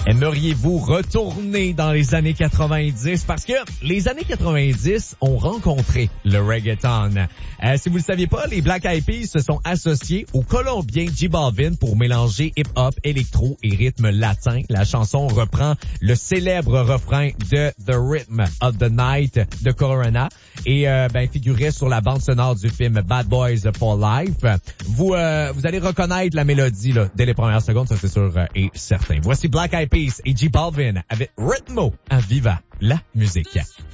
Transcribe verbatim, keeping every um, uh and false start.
Aimeriez-vous retourner dans les années quatre-vingt-dix? Parce que les années quatre-vingt-dix ont rencontré le reggaeton. Euh, si vous ne le saviez pas, les Black Eyed Peas se sont associés au Colombien J Balvin pour mélanger hip-hop, électro et rythme latin. La chanson reprend le célèbre refrain de The Rhythm of the Night de Corona et euh, ben, figurait sur la bande sonore du film Bad Boys for Life. Vous euh, vous allez reconnaître la mélodie là, dès les premières secondes, ça c'est sûr euh, et certain. Voici Black Eyed Peas et J Balvin avec Ritmo à Viva la musique.